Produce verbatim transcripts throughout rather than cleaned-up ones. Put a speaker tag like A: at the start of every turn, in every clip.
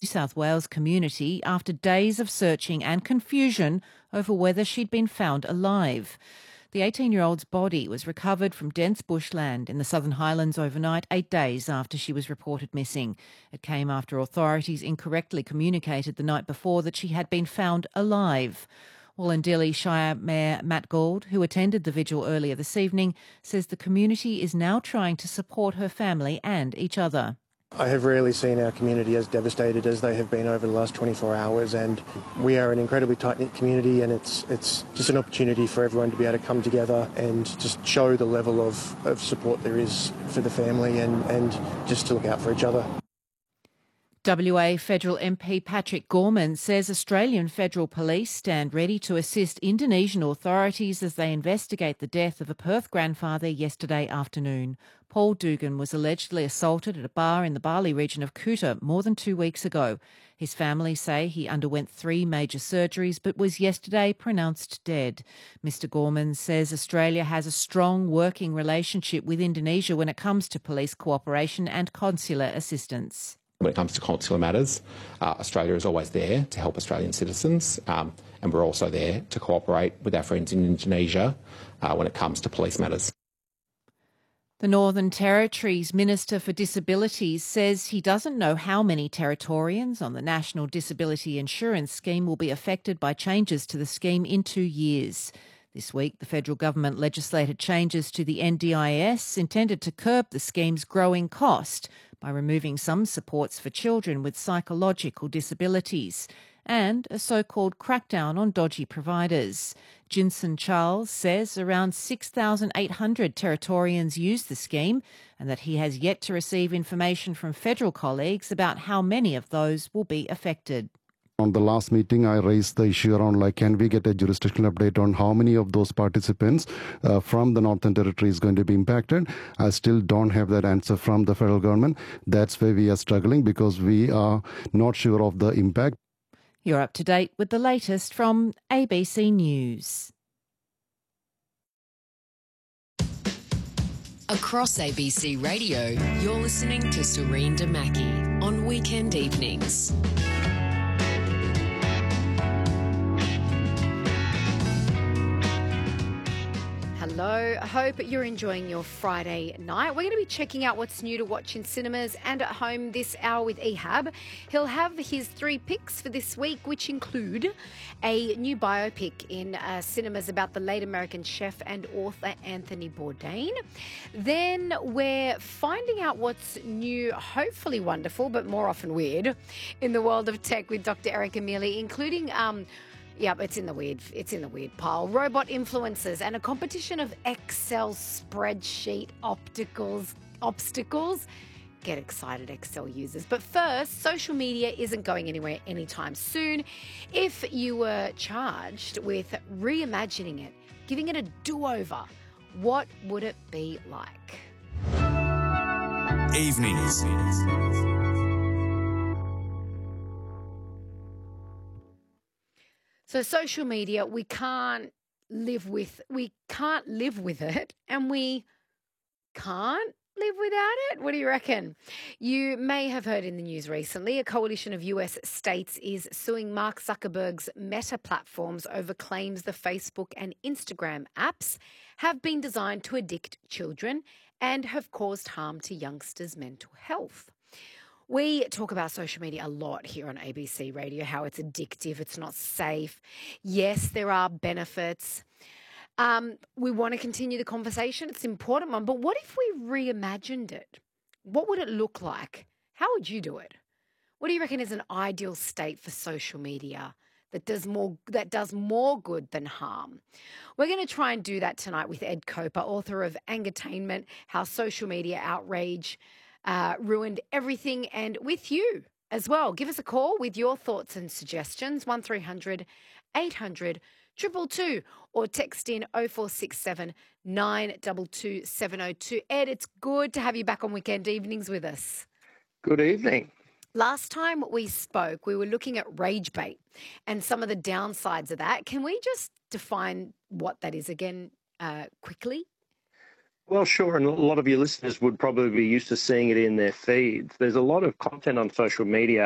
A: South Wales community after days of searching and confusion over whether she'd been found alive. The eighteen-year-old's body was recovered from dense bushland in the Southern Highlands overnight, eight days after she was reported missing. It came after authorities incorrectly communicated the night before that she had been found alive. Wollondilly Shire Mayor Matt Gould, who attended the vigil earlier this evening, says the community is now trying to support her family and each other.
B: I have rarely seen our community as devastated as they have been over the last twenty-four hours, and we are an incredibly tight-knit community, and it's it's just an opportunity for everyone to be able to come together and just show the level of, of support there is for the family and, and just to look out for each other.
A: W A Federal M P Patrick Gorman says Australian Federal Police stand ready to assist Indonesian authorities as they investigate the death of a Perth grandfather yesterday afternoon. Paul Dugan was allegedly assaulted at a bar in the Bali region of Kuta more than two weeks ago. His family say he underwent three major surgeries but was yesterday pronounced dead. Mister Gorman says Australia has a strong working relationship with Indonesia when it comes to police cooperation and consular assistance.
C: When it comes to consular matters, uh, Australia is always there to help Australian citizens, um, and we're also there to cooperate with our friends in Indonesia uh, when it comes to police matters.
A: The Northern Territory's Minister for Disabilities says he doesn't know how many Territorians on the National Disability Insurance Scheme will be affected by changes to the scheme in two years. This week, the federal government legislated changes to the N D I S intended to curb the scheme's growing cost by removing some supports for children with psychological disabilities and a so-called crackdown on dodgy providers. Jinson Charles says around six thousand eight hundred Territorians use the scheme and that he has yet to receive information from federal colleagues about how many of those will be affected.
D: On the last meeting, I raised the issue around, like, can we get a jurisdictional update on how many of those participants uh, from the Northern Territory is going to be impacted? I still don't have that answer from the federal government. That's where we are struggling because we are not sure of the impact.
A: You're up to date with the latest from A B C News.
E: Across A B C Radio, you're listening to Surenda Mackey on weekend evenings.
F: Hello, I hope you're enjoying your Friday night. We're going to be checking out what's new to watch in cinemas and at home this hour with Ehab. He'll have his three picks for this week, which include a new biopic in uh, cinemas about the late American chef and author Anthony Bourdain. Then we're finding out what's new, hopefully wonderful, but more often weird, in the world of tech with Doctor Erica Mealy, including... Um, Yeah, it's in the weird. It's in the weird pile. Robot influencers and a competition of Excel spreadsheet opticals obstacles. Get excited, Excel users. But first, social media isn't going anywhere anytime soon. If you were charged with reimagining it, giving it a do-over, what would it be like?
G: Evenings.
F: So social media, we can't live with, we can't live with it, and we can't live without it. What do you reckon? You may have heard in the news recently, a coalition of U S states is suing Mark Zuckerberg's Meta platforms over claims the Facebook and Instagram apps have been designed to addict children and have caused harm to youngsters' mental health. We talk about social media a lot here on A B C Radio, how it's addictive, it's not safe. Yes, there are benefits. Um, we want to continue the conversation. It's an important one. But what if we reimagined it? What would it look like? How would you do it? What do you reckon is an ideal state for social media that does more that does more good than harm? We're going to try and do that tonight with Ed Coper, author of Angatainment, How Social Media Outrage Uh, ruined everything, and with you as well. Give us a call with your thoughts and suggestions, one three hundred eight hundred two two two, or text in oh four six seven nine two two seven oh two. Ed, it's good to have you back on weekend evenings with us.
H: Good evening.
F: Last time we spoke, we were looking at rage bait and some of the downsides of that. Can we just define what that is again uh, quickly?
H: Well, sure, and a lot of your listeners would probably be used to seeing it in their feeds. There's a lot of content on social media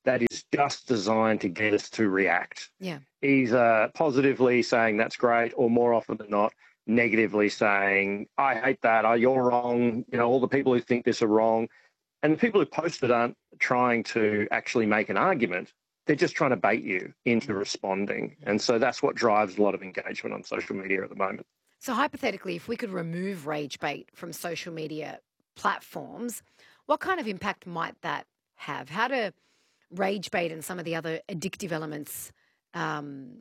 H: that is just designed to get us to react.
F: Yeah.
H: Either positively saying that's great, or more often than not, negatively saying, I hate that, oh, you're wrong, you know, all the people who think this are wrong. And the people who post it aren't trying to actually make an argument. They're just trying to bait you into responding. And so that's what drives a lot of engagement on social media at the moment.
F: So hypothetically, if we could remove rage bait from social media platforms, what kind of impact might that have? How do rage bait and some of the other addictive elements um,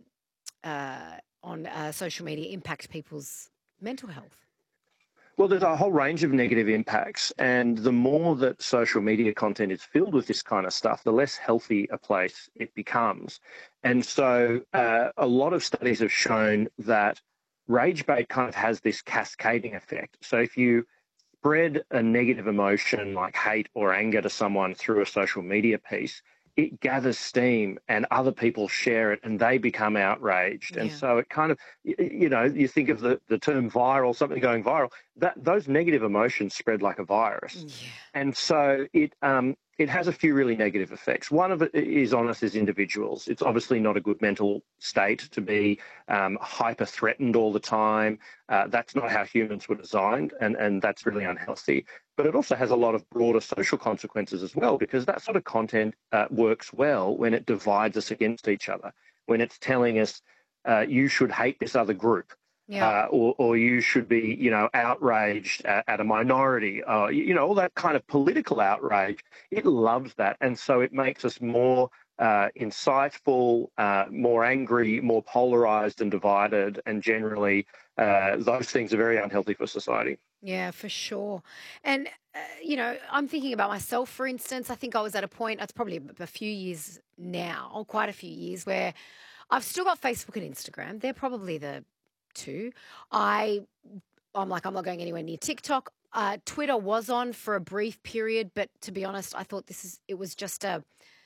F: uh, on uh, social media impact people's mental health?
H: Well, there's a whole range of negative impacts, and the more that social media content is filled with this kind of stuff, the less healthy a place it becomes. And so uh, a lot of studies have shown that rage bait kind of has this cascading effect. So if you spread a negative emotion like hate or anger to someone through a social media piece, it gathers steam and other people share it and they become outraged. Yeah. And so it kind of, you know, you think of the, the term viral, something going viral, that those negative emotions spread like a virus.
F: Yeah.
H: And so it um, it has a few really negative effects. One of it is on us as individuals. It's obviously not a good mental state to be um, hyper-threatened all the time. Uh, that's not how humans were designed, and, and that's really unhealthy. But it also has a lot of broader social consequences as well, because that sort of content uh, works well when it divides us against each other, when it's telling us uh, you should hate this other group.
F: Yeah.
H: Uh, or, or you should be, you know, outraged at, at a minority, uh, you, you know, all that kind of political outrage. It loves that. And so it makes us more uh, insightful, uh, more angry, more polarized and divided. And generally, uh, those things are very unhealthy for society.
F: Yeah, for sure. And, uh, you know, I'm thinking about myself, for instance. I think I was at a point, it's probably a few years now, quite a few years, where I've still got Facebook and Instagram. They're probably the two. I, I'm like, I'm not going anywhere near TikTok. Uh, Twitter was on for a brief period, but to be honest, I thought this is, it was just a,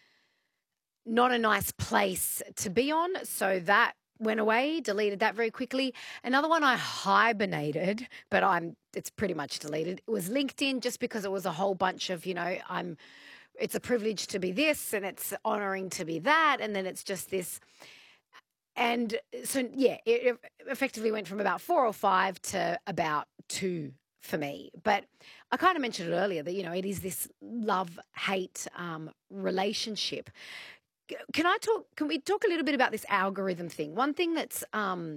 F: not a nice place to be on. So that went away, deleted that very quickly. Another one I hibernated, but I'm, it's pretty much deleted. It was LinkedIn, just because it was a whole bunch of, you know, I'm, it's a privilege to be this and it's honoring to be that. And then it's just this. And so, yeah, it effectively went from about four or five to about two for me. But I kind of mentioned it earlier that, you know, it is this love-hate um, relationship. Can I talk, can we talk a little bit about this algorithm thing? One thing that's, um,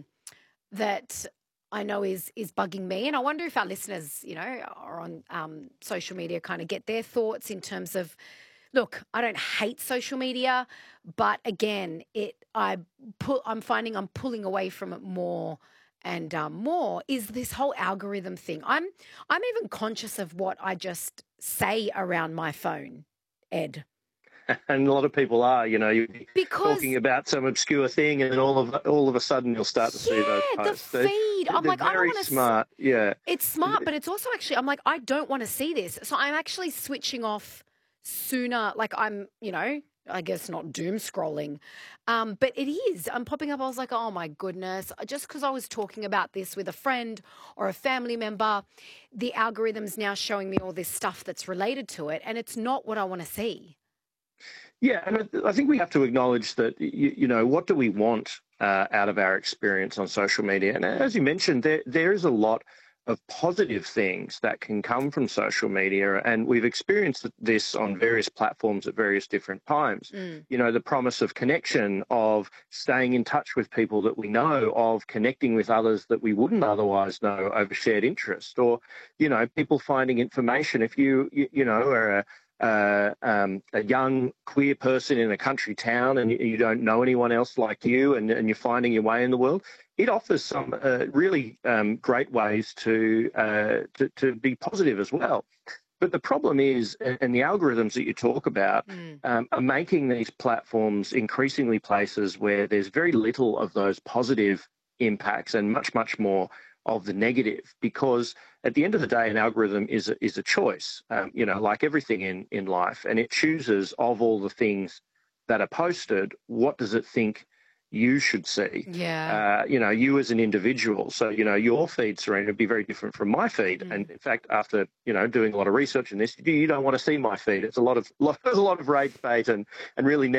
F: that I know is, is bugging me, and I wonder if our listeners, you know, are on um, social media, kind of get their thoughts in terms of, look, I don't hate social media, but again, it I pull, I'm finding I'm pulling away from it more and um, more. Is this whole algorithm thing? I'm I'm even conscious of what I just say around my phone, Ed.
H: And a lot of people are, you know, you're
F: because,
H: talking about some obscure thing, and then all of all of a sudden you'll start to
F: yeah,
H: see those posts.
F: the feed.
H: They're,
F: I'm
H: they're
F: like, I don't
H: very
F: want to.
H: smart. Yeah,
F: it's smart, but it's also actually, I'm like, I don't want to see this, so I'm actually switching off sooner. Like I'm, you know, I guess not doom scrolling, um, but it is. I'm popping up. I was like, oh my goodness, just because I was talking about this with a friend or a family member, the algorithm's now showing me all this stuff that's related to it, and it's not what I want to see.
H: Yeah, and I think we have to acknowledge that, you, you know, what do we want uh, out of our experience on social media? And as you mentioned, there there is a lot of positive things that can come from social media, and we've experienced this on various platforms at various different times. Mm. You know, the promise of connection, of staying in touch with people that we know, of connecting with others that we wouldn't otherwise know over shared interest, or, you know, people finding information. If you, you, you know, are a Uh, um, a young queer person in a country town and you, you don't know anyone else like you, and, and you're finding your way in the world, it offers some uh, really um, great ways to, uh, to to be positive as well. But the problem is, and the algorithms that you talk about mm. um, are making these platforms increasingly places where there's very little of those positive impacts and much, much more of the negative, because at the end of the day, an algorithm is a, is a choice, um, you know, like everything in, in life, and it chooses of all the things that are posted, what does it think you should see.
F: Yeah.
H: Uh, you know, you as an individual. So, you know, your feed, Serena, would be very different from my feed.
F: Mm.
H: And in fact, after, you know, doing a lot of research in this, you don't want to see my feed. It's a lot of, lot, a lot of rage bait and, and really